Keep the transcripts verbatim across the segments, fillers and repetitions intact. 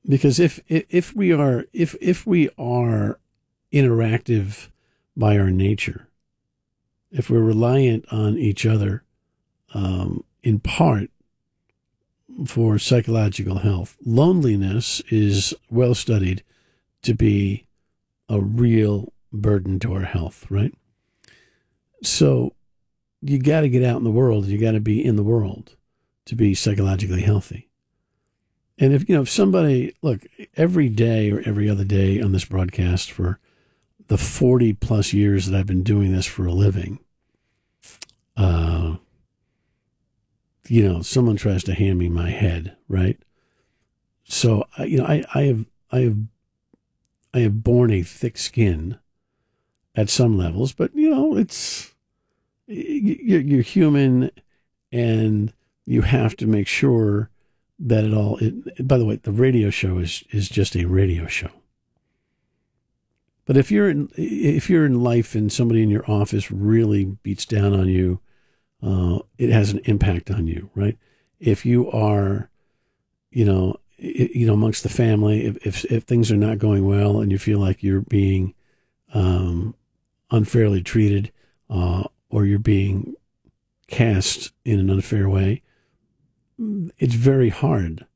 Because if if we are if if we are interactive by our nature, if we're reliant on each other, um, in part for psychological health, loneliness is well studied to be a real burden to our health, right? So you got to get out in the world. You got to be in the world to be psychologically healthy. And if, you know, if somebody, look, every day or every other day on this broadcast for the forty plus years that I've been doing this for a living, uh, you know, someone tries to hand me my head, right? So, you know, I, I have, I have, I have borne a thick skin at some levels, but, you know, it's, you're, you're human, and you have to make sure that it all, it, by the way, the radio show is, is just a radio show. But if you're in, if you're in life and somebody in your office really beats down on you, uh, it has an impact on you, right? If you are, you know, it, you know, amongst the family, if, if, if things are not going well and you feel like you're being, um, unfairly treated, uh, or you're being cast in an unfair way, it's very hard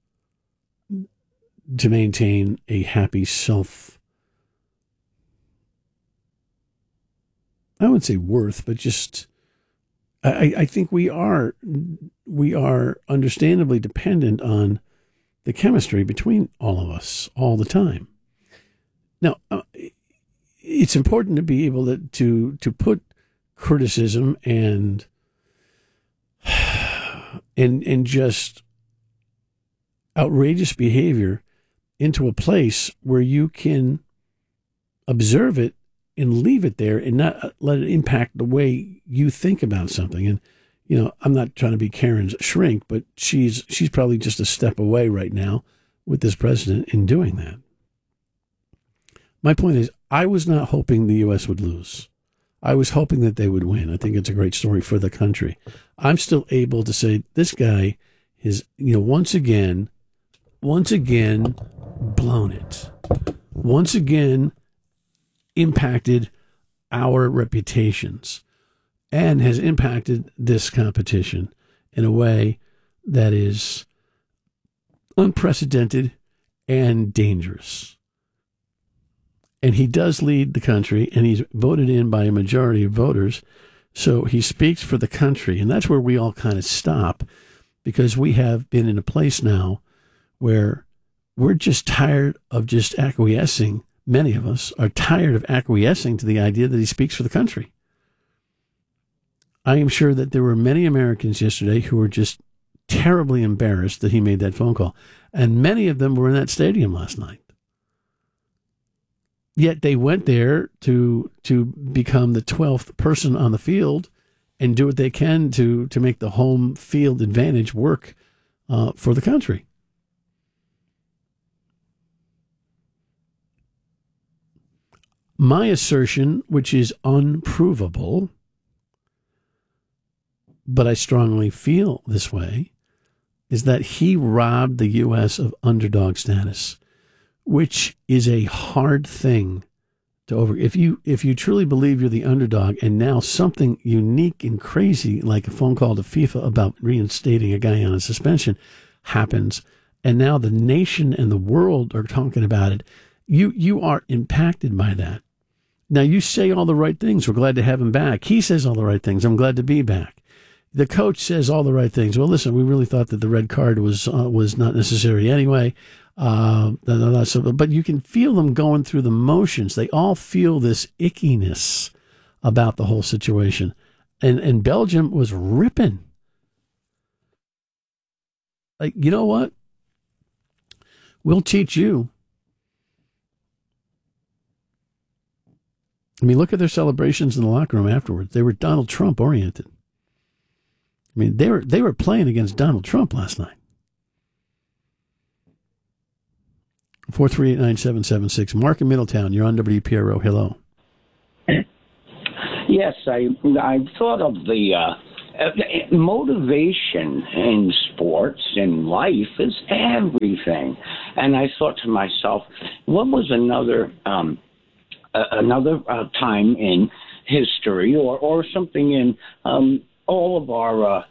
to maintain a happy self, I wouldn't say worth, but just, I, I think we are, we are understandably dependent on the chemistry between all of us all the time. Now, uh, it's important to be able to, to, to put criticism and and and just outrageous behavior into a place where you can observe it and leave it there and not let it impact the way you think about something. And, you know, I'm not trying to be Karen's shrink, but she's she's probably just a step away right now with this president in doing that. My point is, I was not hoping the U S would lose. I was hoping that they would win. I think it's a great story for the country. I'm still able to say this guy is, you know, once again, once again, blown it. Once again, impacted our reputations and has impacted this competition in a way that is unprecedented and dangerous. And he does lead the country, and he's voted in by a majority of voters. So he speaks for the country. And that's where we all kind of stop, because we have been in a place now where we're just tired of just acquiescing. Many of us are tired of acquiescing to the idea that he speaks for the country. I am sure that there were many Americans yesterday who were just terribly embarrassed that he made that phone call. And many of them were in that stadium last night. Yet they went there to to become the twelfth person on the field and do what they can to, to make the home field advantage work uh, for the country. My assertion, which is unprovable, but I strongly feel this way, is that he robbed the U S of underdog status, which is a hard thing to over. If you if you truly believe you're the underdog, and now something unique and crazy like a phone call to FIFA about reinstating a guy on a suspension happens, and now the nation and the world are talking about it, you you are impacted by that. Now, you say all the right things. We're glad to have him back. He says all the right things. I'm glad to be back. The coach says all the right things. Well, listen, we really thought that the red card was uh, was not necessary anyway. Uh, but you can feel them going through the motions. They all feel this ickiness about the whole situation. And, and Belgium was ripping. Like, you know what? We'll teach you. I mean, look at their celebrations in the locker room afterwards. They were Donald Trump oriented. I mean, they were they were playing against Donald Trump last night. four three eight nine seven seven six. Mark in Middletown, you're on W P R O. Hello. Yes, I I thought of the uh, uh, motivation in sports and life is everything. And I thought to myself, what was another um, uh, another uh, time in history, or, or something in um, all of our, uh,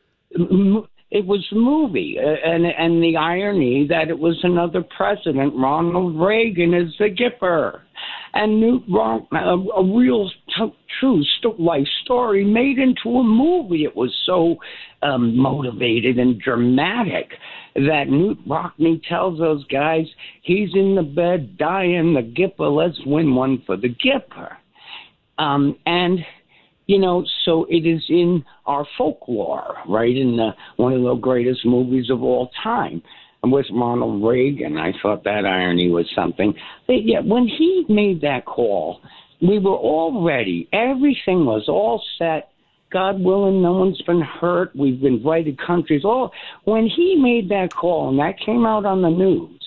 m- it was a movie, uh, and, and the irony that it was another president, Ronald Reagan, is the Gipper. And Newt Ron- a, a real t- true st- life story made into a movie. It was so um, motivated and dramatic that Newt Rockney tells those guys, he's in the bed dying, the Gipper, let's win one for the Gipper. Um, and, you know, so it is in our folklore, right, in the, one of the greatest movies of all time. And with Ronald Reagan, I thought that irony was something. But yeah, when he made that call, we were all ready. Everything was all set. God willing, no one's been hurt. We've invited countries. All when he made that call and that came out on the news,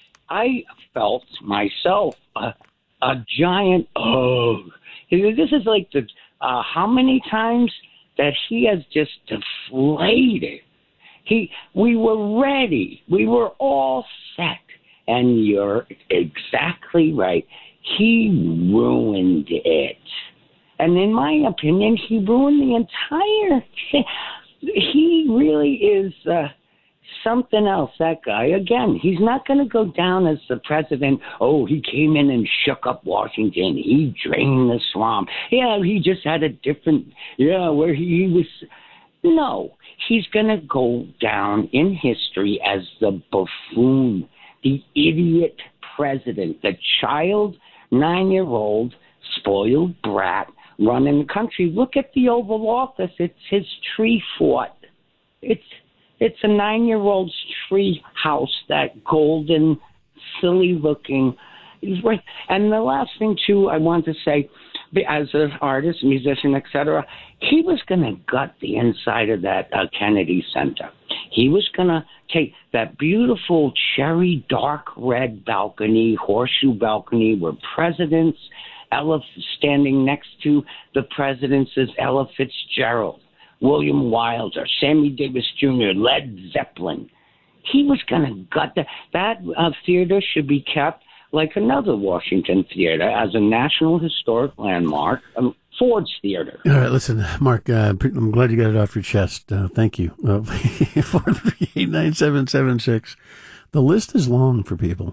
I felt myself a, a giant oh. This is like the uh, how many times that he has just deflated. He, we were ready. We were all set. And you're exactly right. He ruined it. And in my opinion, he ruined the entire thing. He really is uh, something else, that guy. Again, he's not going to go down as the president. Oh, he came in and shook up Washington. He drained the swamp. Yeah, he just had a different, yeah, where he, he was. No, he's going to go down in history as the buffoon, the idiot president, the child, nine-year-old, spoiled brat running the country. Look at the Oval Office. It's his tree fort. It's It's a nine-year-old's tree house, that golden, silly-looking. And the last thing, too, I want to say, as an artist, musician, et cetera, he was going to gut the inside of that uh, Kennedy Center. He was going to take that beautiful cherry dark red balcony, horseshoe balcony, where presidents, Ella standing next to the presidents is Ella Fitzgerald, William Wilder, Sammy Davis Junior, Led Zeppelin. He was going to gut that. That uh, theater should be kept like another Washington theater as a National Historic Landmark, um, Ford's Theater. All right, listen, Mark, uh, I'm glad you got it off your chest. Uh, thank you. Uh, four three eight, nine seven seven six. The list is long for people.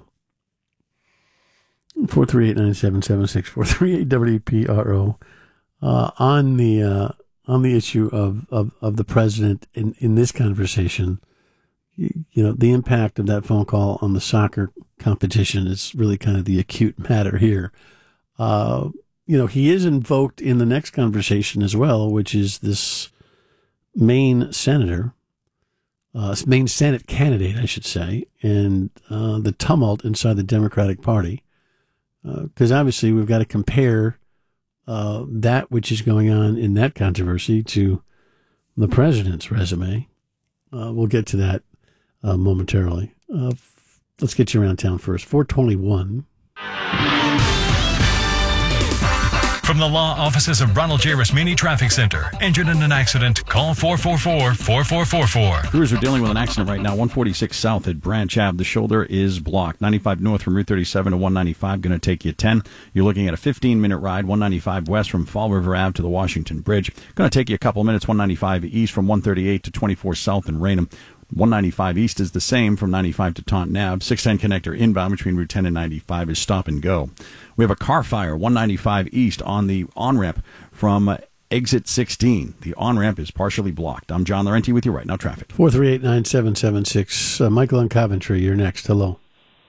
four three eight, nine seven seven six, four three eight W P R O. Uh, on the uh, on the issue of, of, of the president in, in this conversation, you, you know, the impact of that phone call on the soccer competition is really kind of the acute matter here. Uh, you know, he is invoked in the next conversation as well, which is this Maine senator, uh, Maine Senate candidate, I should say, and uh, the tumult inside the Democratic Party. Because uh, obviously we've got to compare uh, that which is going on in that controversy to the president's resume. Uh, we'll get to that uh, momentarily. Uh, f- let's get you around town first. four twenty-one. From the law offices of Ronald J. Rasmini Traffic Center. Injured in an accident? Call four four four, four four four four. Crews are dealing with an accident right now. one forty-six south at Branch Ave. The shoulder is blocked. ninety-five north from Route thirty-seven to one ninety-five. Going to take you ten. You're looking at a fifteen-minute ride. one ninety-five west from Fall River Ave to the Washington Bridge. Going to take you a couple of minutes. one ninety-five east from one thirty-eight to twenty-four south in Raynham. one ninety-five east is the same from ninety-five to Taunton Ave. six ten connector inbound between Route ten and ninety-five is stop and go. We have a car fire, one ninety-five east on the on-ramp from exit sixteen. The on-ramp is partially blocked. I'm John Laurenti with you right now, traffic. four three eight, nine seven seven six. Uh, Michael in Coventry, you're next. Hello.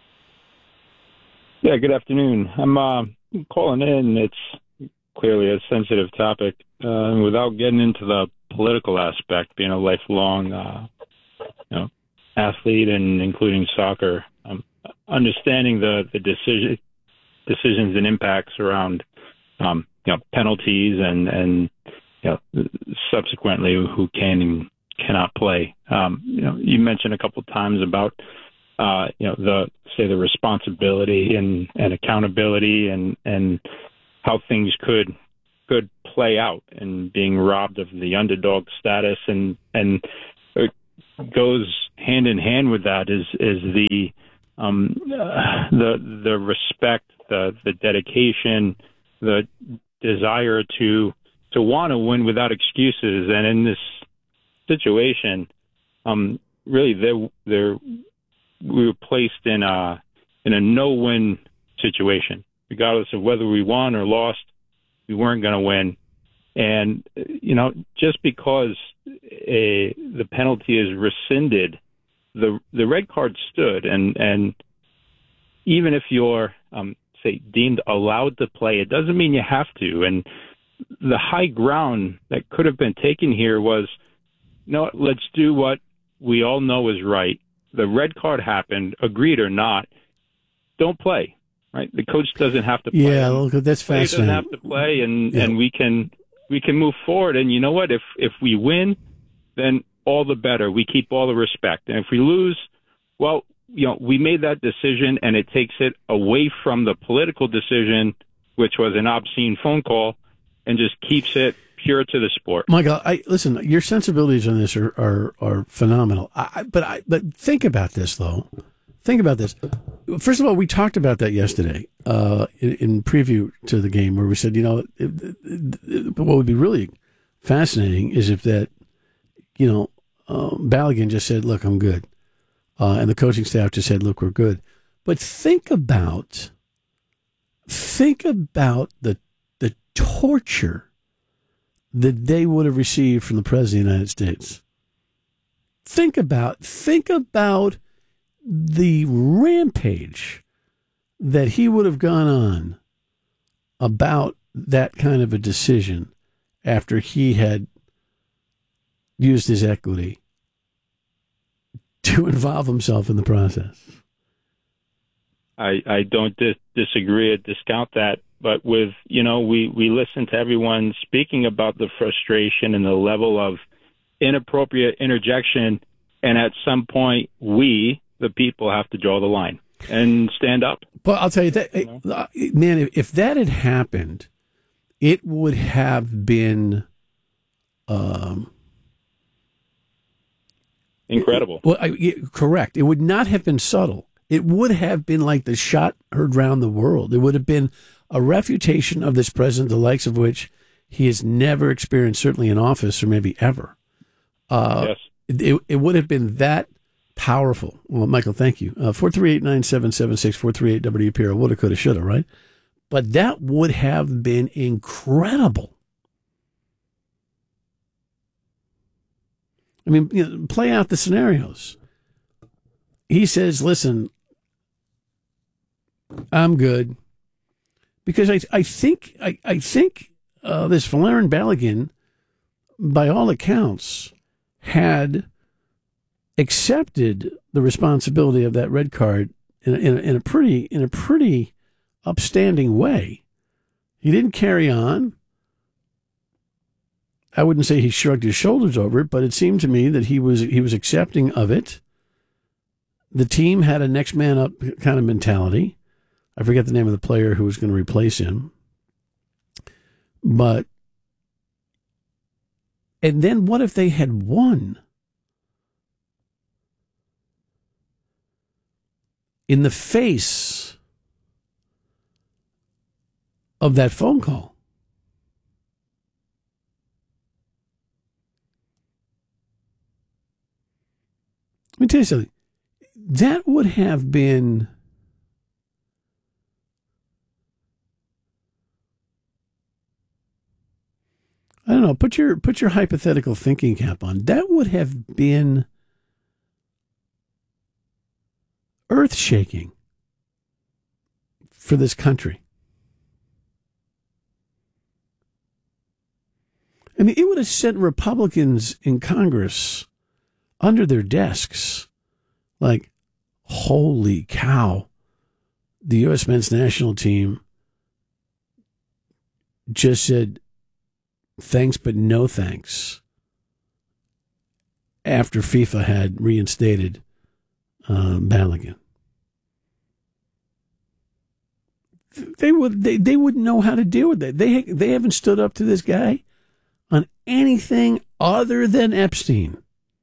Yeah, good afternoon. I'm uh, calling in. It's clearly a sensitive topic. Uh, without getting into the political aspect, being a lifelong uh, you know, athlete and including soccer, um, understanding the, the decision, decisions and impacts around um, you know, penalties and, and you know, subsequently who can and cannot play. Um, you know, you mentioned a couple of times about uh, you know, the say the responsibility and, and accountability and, and how things could could play out and being robbed of the underdog status, and and it goes hand in hand with that is is the um, uh, the the respect, the the dedication, the desire to to want to win without excuses. And in this situation, um, really, they they we were placed in a in a no-win situation, regardless of whether we won or lost. We weren't going to win. And, you know, just because a, the penalty is rescinded, the the red card stood. And, and even if you're, um, say, deemed allowed to play, it doesn't mean you have to. And the high ground that could have been taken here was, no, let's do what we all know is right. The red card happened, agreed or not, don't play. Right, the coach doesn't have to play. Yeah, look, that's fascinating. He doesn't have to play, and, yeah. and we can we can move forward. And you know what? If if we win, then all the better. We keep all the respect. And if we lose, well, you know, we made that decision, and it takes it away from the political decision, which was an obscene phone call, and just keeps it pure to the sport. Michael, I listen. Your sensibilities on this are are, are phenomenal. I, but I but think about this though. Think about this. First of all, we talked about that yesterday uh, in, in preview to the game, where we said, you know, it, it, it, what would be really fascinating is if that, you know, um, Balogun just said, "Look, I'm good," uh, and the coaching staff just said, "Look, we're good." But think about, think about the the torture that they would have received from the President of the United States. Think about, think about. the rampage that he would have gone on about that kind of a decision after he had used his equity to involve himself in the process. I, I don't dis- disagree or discount that, but with, you know, we, we listen to everyone speaking about the frustration and the level of inappropriate interjection, and at some point we, the people, have to draw the line and stand up. Well, I'll tell you that, you know? Man, if, if that had happened, it would have been um, incredible. Well, I, it, correct. It would not have been subtle. It would have been like the shot heard round the world. It would have been a refutation of this president, the likes of which he has never experienced, certainly in office, or maybe ever. Uh, yes. It, it would have been that powerful. Well, Michael, thank you. Uh, four three eight, nine seven seven six, four three eight W P R. Woulda, coulda, shoulda, right? But that would have been incredible. I mean, you know, play out the scenarios. He says, listen, I'm good. Because I I think I, I think uh, this Folarin Balogun, by all accounts, had accepted the responsibility of that red card in a, in a, in a pretty in a pretty upstanding way. He didn't carry on. I wouldn't say he shrugged his shoulders over it, but it seemed to me that he was he was accepting of it. The team had a next man up kind of mentality. I forget the name of the player who was going to replace him. But, and then what if they had won? In the face of that phone call. Let me tell you something. That would have been I don't know, put your put your hypothetical thinking cap on. That would have been earth-shaking for this country. I mean, it would have sent Republicans in Congress under their desks like, holy cow, the U S men's national team just said thanks but no thanks after FIFA had reinstated um, Balogun. they would they, they wouldn't know how to deal with it. They they haven't stood up to this guy on anything other than Epstein.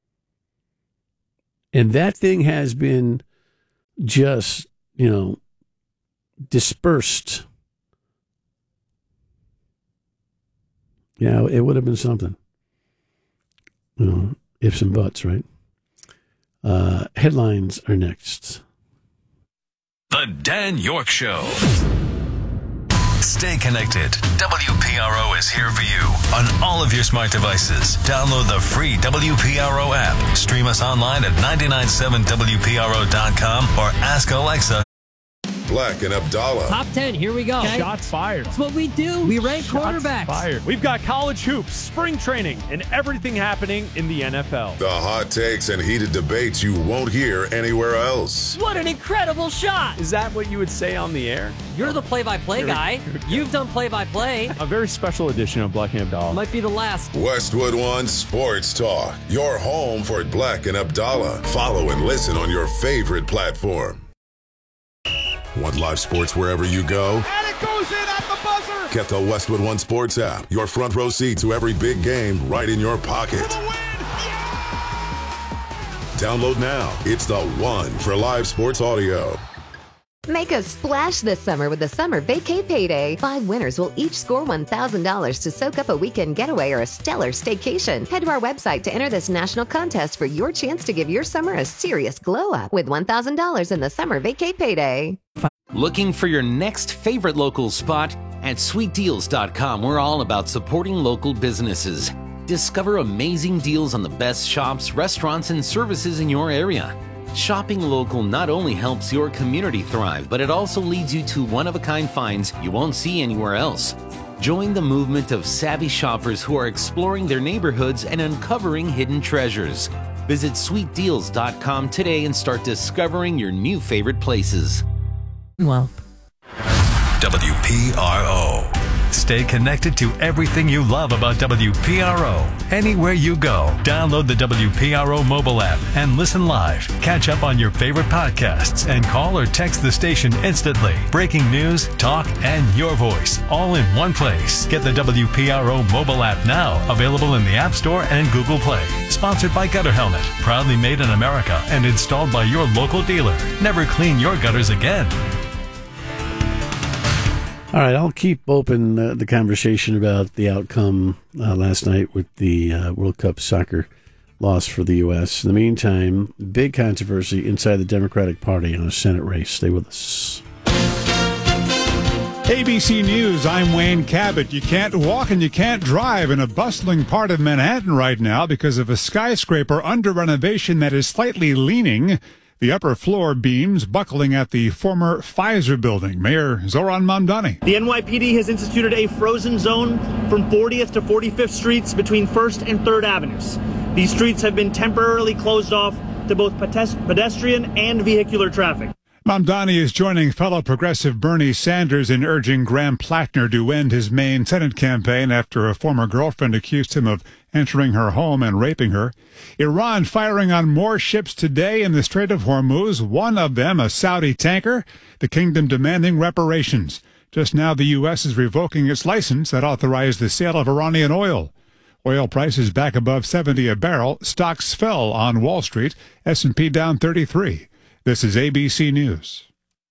And that thing has been just, you know, dispersed. Yeah, it would have been something. You know, ifs and buts, right? Uh, headlines are next. The Dan York Show. Stay connected. W P R O is here for you on all of your smart devices. Download the free W P R O app. Stream us online at nine nine seven W P R O dot com or ask Alexa. Black and Abdallah. Top ten, here we go. Okay. Shots fired. That's what we do. We rank Shots quarterbacks. Fired. We've got college hoops, spring training, and everything happening in the N F L. The hot takes and heated debates you won't hear anywhere else. What an incredible shot. Is that what you would say on the air? You're the play-by-play guy. You've done play-by-play. A very special edition of Black and Abdallah. Might be the last. Westwood One Sports Talk. Your home for Black and Abdallah. Follow and listen on your favorite platform. Want live sports wherever you go? And it goes in at the buzzer! Get the Westwood One Sports app. Your front row seat to every big game right in your pocket. For the win! Yeah! Download now. It's the one for live sports audio. Make a splash this summer with the Summer Vacay Payday. Five winners will each score one thousand dollars to soak up a weekend getaway or a stellar staycation. Head to our website to enter this national contest for your chance to give your summer a serious glow-up with one thousand dollars in the Summer Vacay Payday. Looking for your next favorite local spot? At sweet deals dot com, we're all about supporting local businesses. Discover amazing deals on the best shops, restaurants, and services in your area. Shopping local not only helps your community thrive, but it also leads you to one-of-a-kind finds you won't see anywhere else. Join the movement of savvy shoppers who are exploring their neighborhoods and uncovering hidden treasures. Visit sweet deals dot com today and start discovering your new favorite places. Well, W P R O. Stay connected to everything you love about W P R O. Anywhere you go, download the W P R O mobile app and listen live. Catch up on your favorite podcasts and call or text the station instantly. Breaking news, talk, and your voice all in one place. Get the W P R O mobile app now, available in the App Store and Google Play. Sponsored by Gutter Helmet, proudly made in America and installed by your local dealer. Never clean your gutters again. All right, I'll keep open uh, the conversation about the outcome uh, last night with the uh, World Cup soccer loss for the U S. In the meantime, big controversy inside the Democratic Party on a Senate race. Stay with us. A B C News, I'm Wayne Cabot. You can't walk and you can't drive in a bustling part of Manhattan right now because of a skyscraper under renovation that is slightly leaning. The upper floor beams buckling at the former Pfizer building. Mayor Zoran Mamdani. The N Y P D has instituted a frozen zone from fortieth to forty-fifth Streets between first and third Avenues. These streets have been temporarily closed off to both pedestrian and vehicular traffic. Mamdani is joining fellow progressive Bernie Sanders in urging Graham Plattner to end his Maine Senate campaign after a former girlfriend accused him of entering her home and raping her. Iran firing on more ships today in the Strait of Hormuz, one of them a Saudi tanker, the kingdom demanding reparations. Just now the U S is revoking its license that authorized the sale of Iranian oil. Oil prices back above seventy a barrel. Stocks fell on Wall Street. S and P down thirty-three. This is A B C News.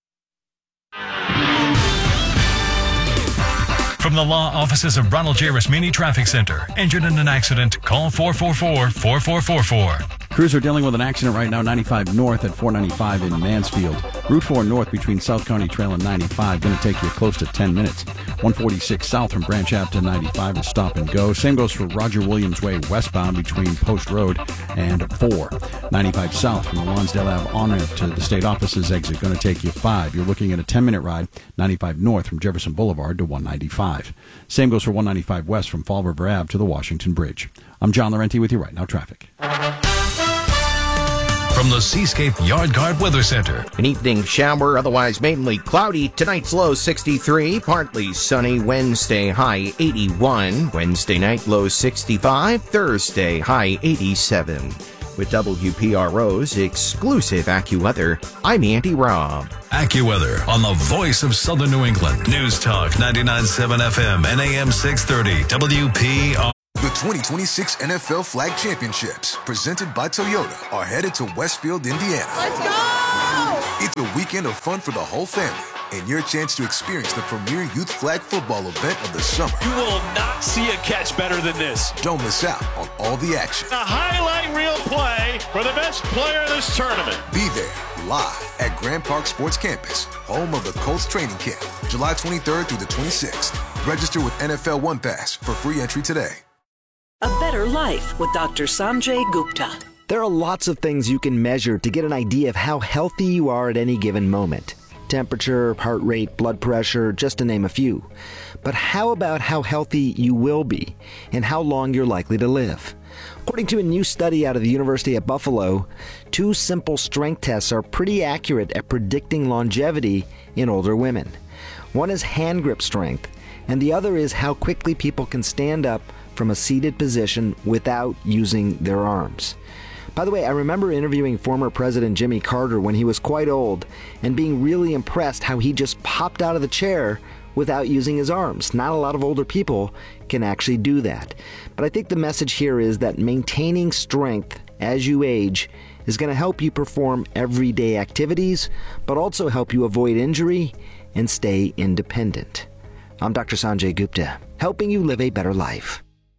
From the law offices of Ronald J. Rasmini Traffic Center. Injured in an accident? Call four four four, four four four four. Crews are dealing with an accident right now, ninety-five north at four ninety-five in Mansfield. Route four north between South County Trail and ninety-five, going to take you close to ten minutes. one forty-six south from Branch Ave to ninety-five is stop and go. Same goes for Roger Williams Way westbound between Post Road and four. ninety-five south from the Lonsdale Ave on-ramp to the state offices exit, going to take you five. You're looking at a ten minute ride, ninety-five north from Jefferson Boulevard to one ninety-five. Same goes for one ninety-five west from Fall River Ave to the Washington Bridge. I'm John Laurenti with you right now, traffic. From the Seascape Yard Guard Weather Center. An evening shower, otherwise mainly cloudy. Tonight's low sixty-three, partly sunny. Wednesday high eighty-one. Wednesday night low sixty-five. Thursday high eighty-seven. With W P R O's exclusive AccuWeather, I'm Andy Robb. AccuWeather on the voice of Southern New England. News Talk ninety-nine point seven F M and A M six thirty W P R. The twenty twenty-six N F L Flag Championships, presented by Toyota, are headed to Westfield, Indiana. Let's go! It's a weekend of fun for the whole family and your chance to experience the premier youth flag football event of the summer. You will not see a catch better than this. Don't miss out on all the action. A highlight reel play for the best player of this tournament. Be there live at Grand Park Sports Campus, home of the Colts training camp, July twenty-third through the twenty-sixth. Register with N F L One Pass for free entry today. A better life with Doctor Sanjay Gupta. There are lots of things you can measure to get an idea of how healthy you are at any given moment. Temperature, heart rate, blood pressure, just to name a few. But how about how healthy you will be and how long you're likely to live? According to a new study out of the University of Buffalo, two simple strength tests are pretty accurate at predicting longevity in older women. One is hand grip strength, and the other is how quickly people can stand up from a seated position without using their arms. By the way, I remember interviewing former President Jimmy Carter when he was quite old and being really impressed how he just popped out of the chair without using his arms. Not a lot of older people can actually do that. But I think the message here is that maintaining strength as you age is going to help you perform everyday activities, but also help you avoid injury and stay independent. I'm Doctor Sanjay Gupta, helping you live a better life.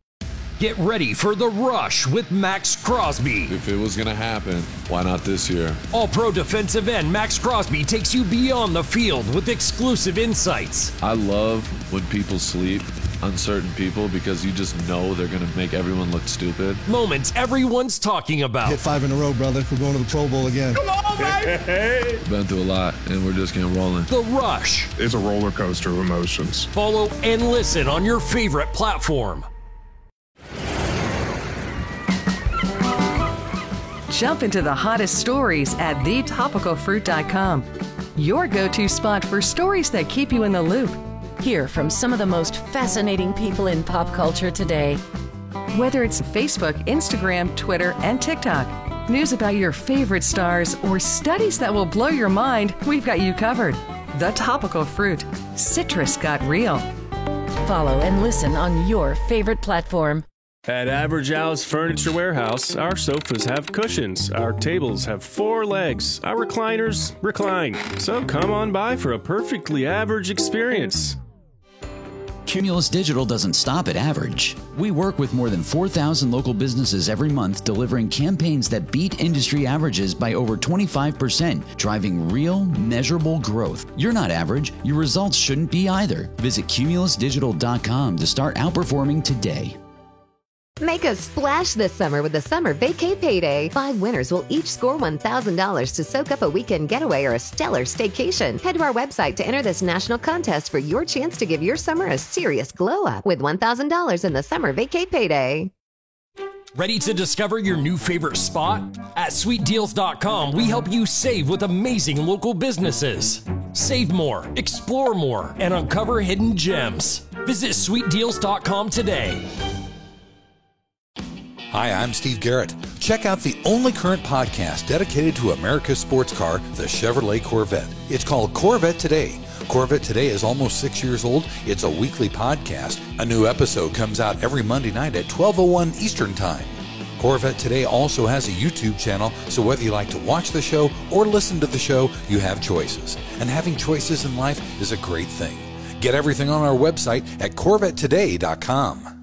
Get ready for The Rush with Max Crosby. If it was going to happen, why not this year? All-pro defensive end Max Crosby takes you beyond the field with exclusive insights. I love when people sleep, uncertain people, because you just know they're going to make everyone look stupid. Moments everyone's talking about. Hit five in a row, brother. We're going to the Pro Bowl again. Come on, baby! Been through a lot, and we're just getting rolling. The Rush. It's a roller coaster of emotions. Follow and listen on your favorite platform. Jump into the hottest stories at the topical fruit dot com. Your go-to spot for stories that keep you in the loop. Hear from some of the most fascinating people in pop culture today. Whether it's Facebook, Instagram, Twitter, and TikTok, news about your favorite stars, or studies that will blow your mind, we've got you covered. The Topical Fruit. Citrus got real. Follow and listen on your favorite platform. At Average Al's Furniture Warehouse, our sofas have cushions, our tables have four legs, our recliners recline. So come on by for a perfectly average experience. Cumulus Digital doesn't stop at average. We work with more than four thousand local businesses every month, delivering campaigns that beat industry averages by over twenty-five percent, driving real, measurable growth. You're not average. Your results shouldn't be either. Visit cumulus digital dot com to start outperforming today. Make a splash this summer with the Summer Vacay Payday. Five winners will each score one thousand dollars to soak up a weekend getaway or a stellar staycation. Head to our website to enter this national contest for your chance to give your summer a serious glow up with one thousand dollars in the Summer Vacay Payday. Ready to discover your new favorite spot? At sweet deals dot com, we help you save with amazing local businesses. Save more, explore more, and uncover hidden gems. Visit sweet deals dot com today. Hi, I'm Steve Garrett. Check out the only current podcast dedicated to America's sports car, the Chevrolet Corvette. It's called Corvette Today. Corvette Today is almost six years old. It's a weekly podcast. A new episode comes out every Monday night at twelve oh one Eastern Time. Corvette Today also has a YouTube channel, so whether you like to watch the show or listen to the show, you have choices. And having choices in life is a great thing. Get everything on our website at corvette today dot com.